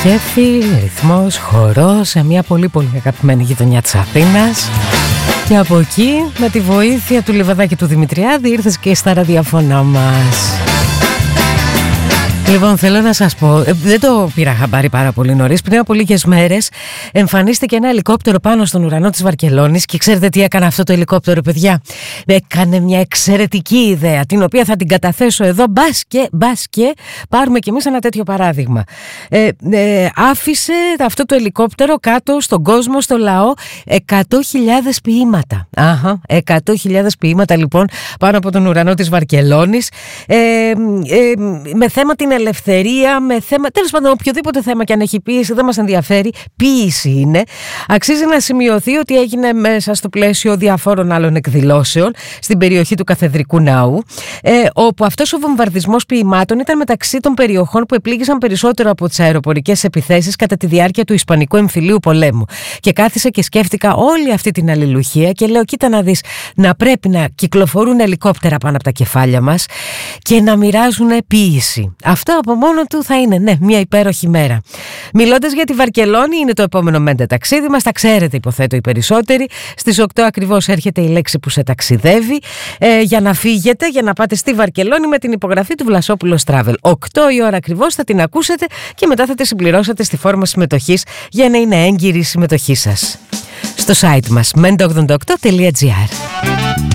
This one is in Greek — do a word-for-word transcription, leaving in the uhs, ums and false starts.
Κέφι, ρυθμός, χορό σε μια πολύ πολύ αγαπημένη γειτονιά της Αθήνας. Και από εκεί, με τη βοήθεια του Λιβαδάκη του Δημητριάδη, ήρθες και στα ραδιοφωνά μας. Λοιπόν, θέλω να σας πω, δεν το πήρα χαμπάρι πάρα πολύ νωρίς. Πριν από λίγες μέρες εμφανίστηκε ένα ελικόπτερο πάνω στον ουρανό της Βαρκελώνης. Και ξέρετε τι έκανε αυτό το ελικόπτερο, παιδιά? Έκανε μια εξαιρετική ιδέα, την οποία θα την καταθέσω εδώ. Μπας και, μπας και πάρουμε κι εμείς ένα τέτοιο παράδειγμα. Ε, ε, άφησε αυτό το ελικόπτερο κάτω στον κόσμο, στο λαό, εκατό χιλιάδες ποίηματα. Αχα, εκατό χιλιάδες ποίηματα λοιπόν πάνω από τον ουρανό της Βαρκελώνης. Ε, ε, με θέμα την ελευθερία, με θέμα, τέλος πάντων, οποιοδήποτε θέμα και αν έχει ποίηση, δεν μας ενδιαφέρει. Ποίηση είναι. Αξίζει να σημειωθεί ότι έγινε μέσα στο πλαίσιο διαφόρων άλλων εκδηλώσεων στην περιοχή του Καθεδρικού Ναού, ε, όπου αυτός ο βομβαρδισμός ποιημάτων ήταν μεταξύ των περιοχών που επλήγησαν περισσότερο από τις αεροπορικές επιθέσεις κατά τη διάρκεια του Ισπανικού Εμφυλίου Πολέμου. Και κάθισα και σκέφτηκα όλη αυτή την αλληλουχία και λέω: κοίτα να δεις, να πρέπει να κυκλοφορούν ελικόπτερα πάνω από τα κεφάλια μας και να μοιράζουν ποίηση. Αυτό από μόνο του θα είναι, ναι, μια υπέροχη μέρα. Μιλώντας για τη Βαρκελόνη, είναι το επόμενο μέντε ταξίδι μας. Τα ξέρετε, υποθέτω, οι περισσότεροι. Στις οκτώ ακριβώς έρχεται η λέξη που σε ταξιδεύει, ε, για να φύγετε, για να πάτε στη Βαρκελόνη με την υπογραφή του Βλασόπουλος Travel. οκτώ η ώρα ακριβώς θα την ακούσετε και μετά θα τη συμπληρώσετε στη φόρμα συμμετοχής για να είναι έγκυρη η συμμετοχή σας. Στο site μας μέντε ογδόντα οκτώ τελεία τζι άρ.